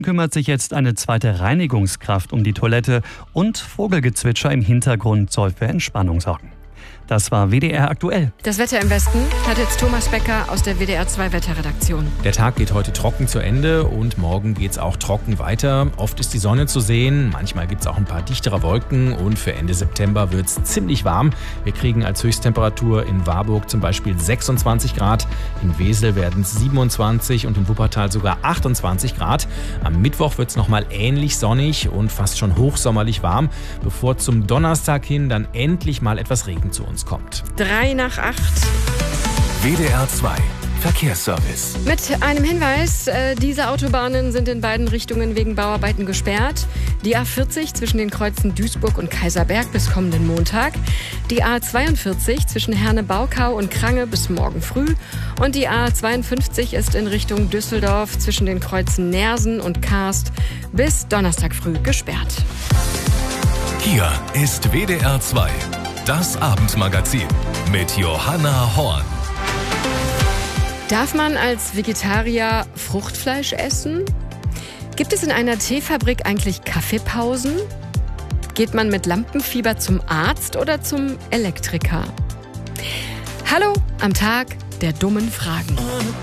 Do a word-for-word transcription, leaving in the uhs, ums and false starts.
Kümmert sich jetzt eine zweite Reinigungskraft um die Toilette und Vogelgezwitscher im Hintergrund soll für Entspannung sorgen. Das war W D R aktuell. Das Wetter im Westen hat jetzt Thomas Becker aus der W D R zwei Wetterredaktion. Der Tag geht heute trocken zu Ende und morgen geht es auch trocken weiter. Oft ist die Sonne zu sehen, manchmal gibt es auch ein paar dichtere Wolken und für Ende September wird es ziemlich warm. Wir kriegen als Höchsttemperatur in Warburg zum Beispiel sechsundzwanzig Grad, in Wesel werden es siebenundzwanzig und in Wuppertal sogar achtundzwanzig Grad. Am Mittwoch wird es nochmal ähnlich sonnig und fast schon hochsommerlich warm, bevor zum Donnerstag hin dann endlich mal etwas Regen zu uns kommt. Drei nach acht. W D R zwei Verkehrsservice. Mit einem Hinweis, äh, diese Autobahnen sind in beiden Richtungen wegen Bauarbeiten gesperrt. Die A vierzig zwischen den Kreuzen Duisburg und Kaiserberg bis kommenden Montag. Die A zweiundvierzig zwischen Herne-Baukau und Krange bis morgen früh. Und die A zweiundfünfzig ist in Richtung Düsseldorf zwischen den Kreuzen Nersen und Karst bis Donnerstag früh gesperrt. Hier ist W D R zwei. Das Abendmagazin mit Johanna Horn. Darf man als Vegetarier Fruchtfleisch essen? Gibt es in einer Teefabrik eigentlich Kaffeepausen? Geht man mit Lampenfieber zum Arzt oder zum Elektriker? Hallo am Tag der dummen Fragen.